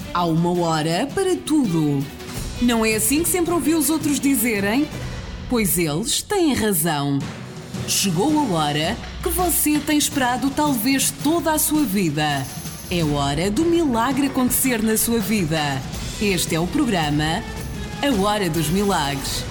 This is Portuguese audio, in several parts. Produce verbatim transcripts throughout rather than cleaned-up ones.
Há uma hora para tudo. Não é assim que sempre ouviu os outros dizerem? Pois eles têm razão. Chegou a hora que você tem esperado talvez toda a sua vida. É hora do milagre acontecer na sua vida. Este é o programa A Hora dos Milagres.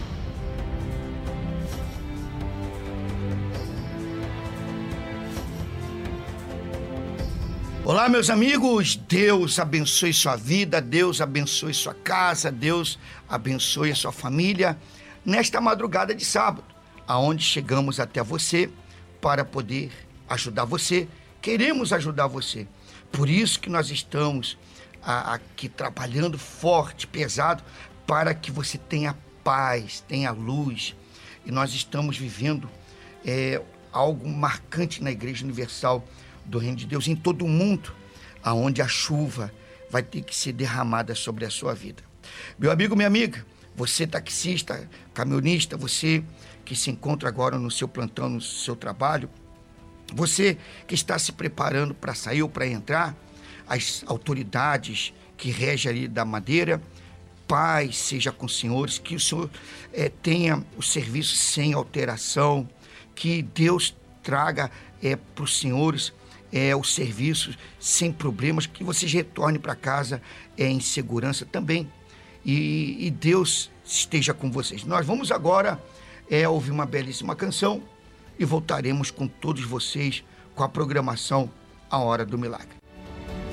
Olá, meus amigos, Deus abençoe sua vida, Deus abençoe sua casa, Deus abençoe a sua família nesta madrugada de sábado, aonde chegamos até você para poder ajudar você, queremos ajudar você, por isso que nós estamos a, aqui trabalhando forte, pesado, para que você tenha paz, tenha luz, e nós estamos vivendo é, algo marcante na Igreja Universal do Reino de Deus em todo o mundo, aonde a chuva vai ter que ser derramada sobre a sua vida. Meu amigo, minha amiga, você taxista, caminhonista, você que se encontra agora no seu plantão, no seu trabalho, você que está se preparando para sair ou para entrar, as autoridades que regem ali da Madeira, paz seja com os senhores, que o senhor é, tenha o serviço sem alteração, que Deus traga é, para os senhores É, os serviços sem problemas, que vocês retornem para casa é, em segurança também. E, e Deus esteja com vocês. Nós vamos agora é, ouvir uma belíssima canção e voltaremos com todos vocês com a programação A Hora do Milagre.